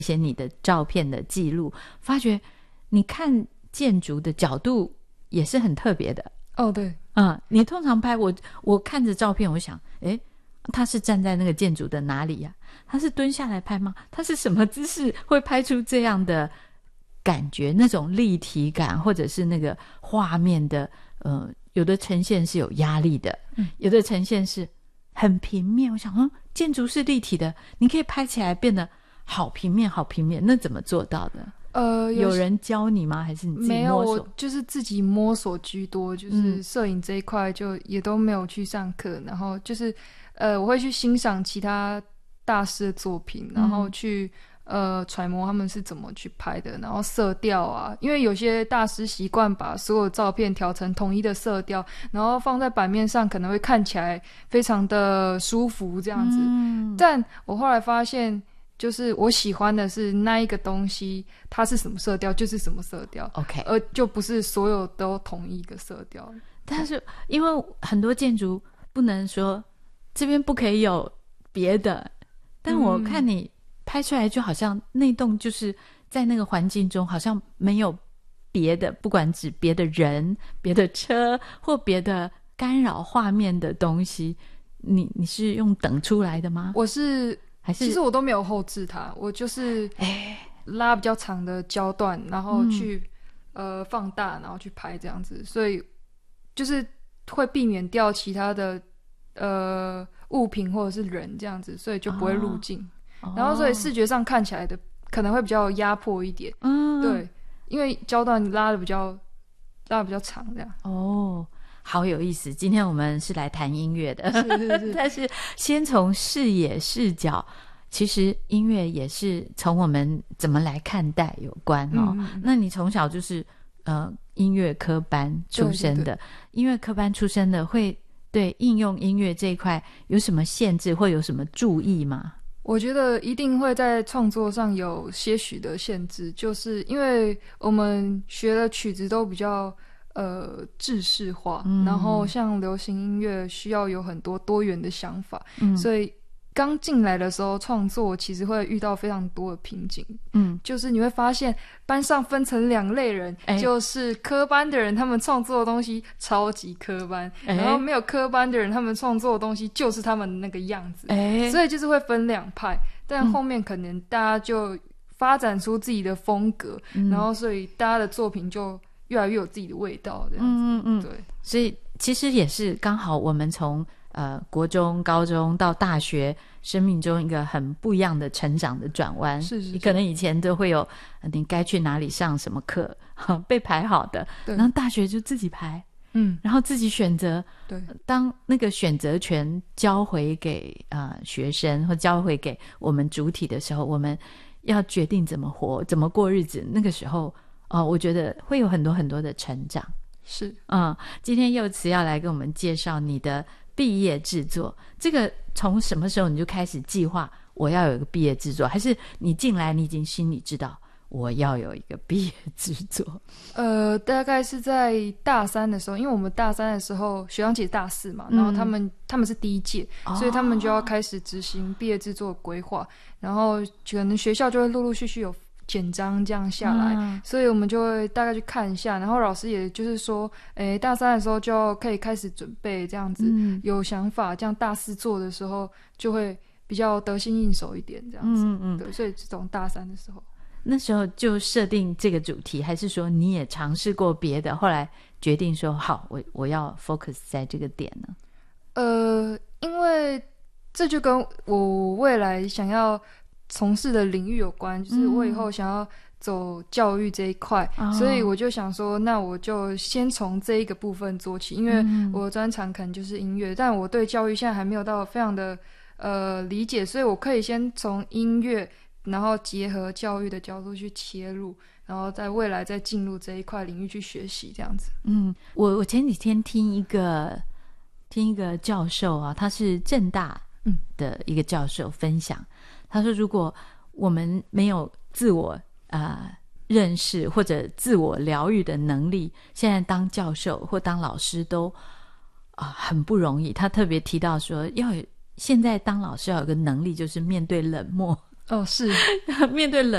一些你的照片的记录，发觉你看建筑的角度也是很特别的。 哦，对， 你通常拍我看着照片，我想，他是站在那个建筑的哪里呀？他是蹲下来拍吗？他是什么姿势会拍出这样的感觉，那种立体感，或者是那个画面的有的呈现是有压力的，有的呈现是很平面。我想建筑是立体的，你可以拍起来变得好平面好平面，那怎么做到的？有人教你吗？还是你自己摸索？ 没有，我就是自己摸索居多，就是摄影这一块就也都没有去上课，然后就是我会去欣赏其他大师的作品，然后去揣摩他们是怎么去拍的，然后色调啊，因为有些大师习惯把所有照片调成统一的色调，然后放在版面上可能会看起来非常的舒服这样子，但我后来发现就是我喜欢的是那一个东西它是什么色调就是什么色调 OK， 而就不是所有都统一一个色调。 但是因为很多建筑不能说这边不可以有别的，但我看你拍出来就好像那栋就是在那个环境中好像没有别的，不管指别的人别的车或别的干扰画面的东西，你是用等出来的吗？ 我是还是其实我都没有后置它，我就是拉比较长的焦段，然后去放大，然后去拍这样子，所以就是会避免掉其他的物品或者是人这样子，所以就不会入镜，然后所以视觉上看起来的可能会比较压迫一点，对，因为焦段拉的比较长这样。 好有意思，今天我们是来谈音乐的， 是但是先从视野视角，其实音乐也是从我们怎么来看待有关那你从小就是音乐科班出身的，对，音乐科班出身的会对应用音乐这一块有什么限制或有什么注意吗？ 我觉得一定会在创作上有些许的限制，就是因为我们学的曲子都比较制式化，然后像流行音乐需要有很多多元的想法，所以刚进来的时候创作其实会遇到非常多的瓶颈，就是你会发现班上分成两类人，就是科班的人他们创作的东西超级科班，然后没有科班的人他们创作的东西就是他们的那个样子，所以就是会分两派，但后面可能大家就发展出自己的风格，然后所以大家的作品就越来越有自己的味道这样子，对，所以其实也是刚好我们从国中高中到大学生命中一个很不一样的成长的转弯， 是你可能以前都会有你该去哪里上什么课被排好的，然后大学就自己排，然后自己选择， 对， 当那个选择权交回给学生或交回给我们主体的时候，我们要决定怎么活怎么过日子，那个时候我觉得会有很多很多的成长。 是， 今天柚慈要来跟我们介绍你的毕业制作，这个从什么时候你就开始计划我要有一个毕业制作，还是你进来你已经心里知道我要有一个毕业制作？ 大概是在大三的时候，因为我们大三的时候学长姐大四嘛，然后他们是第一届，所以他们就要开始执行毕业制作规划，然后可能学校就会陆陆续续有简章这样下来，所以我们就会大概去看一下，然后老师也就是说大三的时候就可以开始准备这样子，有想法，这样大四做的时候就会比较得心应手一点这样子，对，所以从大三的时候， 那时候就设定这个主题，还是说你也尝试过别的，后来决定说好我要 focus 在这个点呢？ 因为这就跟我未来想要从事的领域有关，就是我以后想要走教育这一块，所以我就想说那我就先从这一个部分做起，因为我的专长可能就是音乐，但我对教育现在还没有到非常的理解，所以我可以先从音乐然后结合教育的角度去切入，然后在未来再进入这一块领域去学习这样子。 我前几天听一个教授啊，他是政大的一个教授分享，他说如果我们没有自我认识或者自我疗愈的能力，现在当教授或当老师都很不容易。他特别提到说现在当老师要有个能力，就是面对冷漠哦，是面对冷